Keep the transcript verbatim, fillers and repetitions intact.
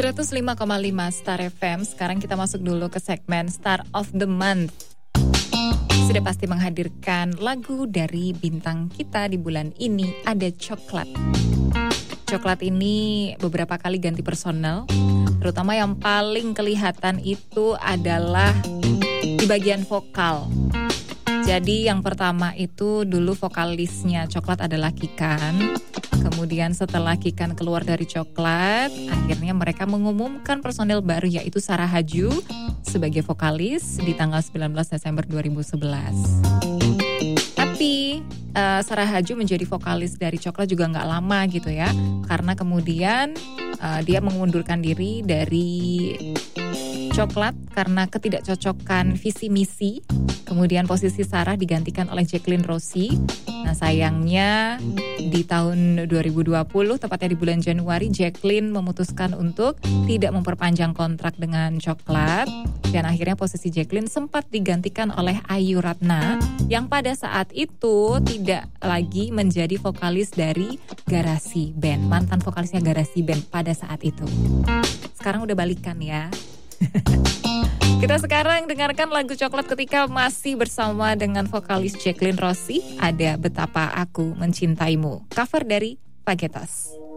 seratus lima koma lima Star F M. Sekarang kita masuk dulu ke segmen Star of the Month. Sudah pasti menghadirkan lagu dari bintang kita di bulan ini, ada Coklat. Coklat ini beberapa kali ganti personel, terutama yang paling kelihatan itu adalah di bagian vokal. Jadi yang pertama itu dulu vokalisnya Coklat adalah Kikan. Kemudian setelah Kikan keluar dari Coklat, akhirnya mereka mengumumkan personil baru yaitu Sarah Haju sebagai vokalis di tanggal sembilan belas Desember dua ribu sebelas. Tapi uh, Sarah Haju menjadi vokalis dari Coklat juga nggak lama gitu ya, karena kemudian uh, dia mengundurkan diri dari Coklat karena ketidakcocokan visi misi. Kemudian posisi Sarah digantikan oleh Jacqueline Rossi. Nah sayangnya di tahun dua ribu dua puluh, tepatnya di bulan Januari, Jacqueline memutuskan untuk tidak memperpanjang kontrak dengan Coklat. Dan akhirnya posisi Jacqueline sempat digantikan oleh Ayu Ratna yang pada saat itu tidak lagi menjadi vokalis dari Garasi Band. Mantan vokalisnya Garasi Band pada saat itu. Sekarang udah balikan ya. Kita sekarang dengarkan lagu Coklat ketika masih bersama dengan vokalis Jacqueline Rossi. Ada Betapa Aku Mencintaimu, cover dari Fagetos.